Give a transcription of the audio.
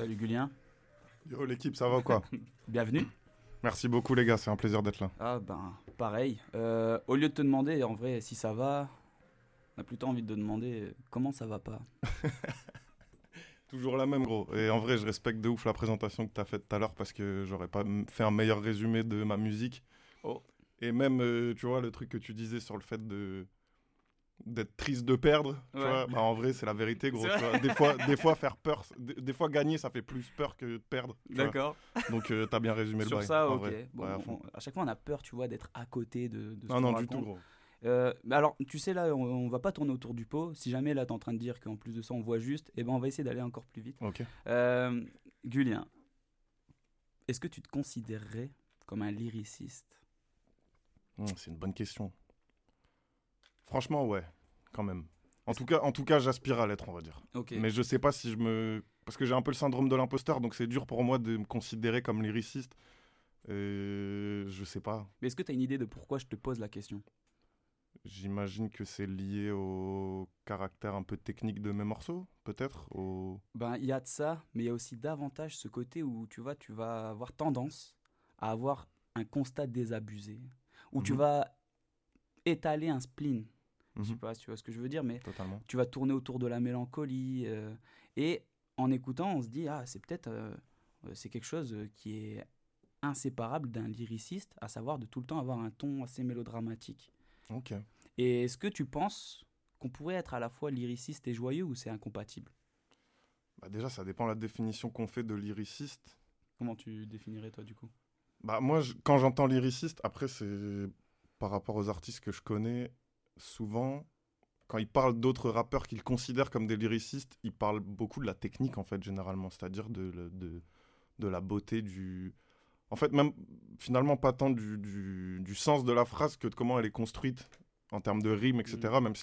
Salut Gulien, Yo l'équipe, ça va ou quoi? bienvenue. Merci beaucoup les gars, c'est un plaisir d'être là. Ah ben, pareil. Au lieu de te demander en vrai si ça va, on a plutôt envie de te demander comment ça va pas. Toujours la même gros. Et en vrai, je respecte de ouf la présentation que t'as faite tout à l'heure parce que j'aurais pas fait un meilleur résumé de ma musique. Oh. Et même, tu vois, le truc que tu disais sur le fait d'être triste de perdre, tu Ouais. vois, bah, en vrai, c'est la vérité gros. C'est Tu vois. Des fois, faire peur, des fois gagner, ça fait plus peur que de perdre. Tu vois. D'accord. Donc t'as bien résumé le Sur bail. ça, en ok. vrai. Bon, Ouais, à fond. à chaque fois on a peur, tu vois, d'être à côté de ce Non, qu'on non, raconte. du tout gros. Mais alors, tu sais là, on va pas tourner autour du pot. Si jamais là t'es en train de dire qu'en plus de ça on voit juste, eh ben on va essayer d'aller encore plus vite. Ok. Gulien, est-ce que tu te considérerais comme un lyriciste? C'est une bonne question. Franchement, ouais, quand même. En tout cas, j'aspire à l'être, on va dire. Ok. Mais je sais pas si je me... Parce que j'ai un peu le syndrome de l'imposteur, donc c'est dur pour moi de me considérer comme lyriciste. Je sais pas. Mais est-ce que tu as une idée de pourquoi je te pose la question? J'imagine que c'est lié au caractère un peu technique de mes morceaux, peut-être Ben, il y a de ça, mais il y a aussi davantage ce côté où tu vas avoir tendance à avoir un constat désabusé, où tu Mhm. vas étaler un spleen. Je sais Mhm. pas si tu vois ce que je veux dire, mais Totalement. tu vas tourner autour de la mélancolie. Et en écoutant, on se dit, ah, c'est peut-être c'est quelque chose qui est inséparable d'un lyriciste, à savoir de tout le temps avoir un ton assez mélodramatique. Ok. Et est-ce que tu penses qu'on pourrait être à la fois lyriciste et joyeux ou c'est incompatible? Bah déjà, ça dépend de la définition qu'on fait de lyriciste. Comment tu définirais toi du coup? Bah moi, quand j'entends lyriciste, après, c'est par rapport aux artistes que je connais, souvent... Quand ils parlent d'autres rappeurs qu'ils considèrent comme des lyricistes, ils parlent beaucoup de la technique, en fait, généralement. C'est-à-dire de la beauté du... En fait, même, finalement, pas tant du sens de la phrase que de comment elle est construite en termes de rime, etc. Même si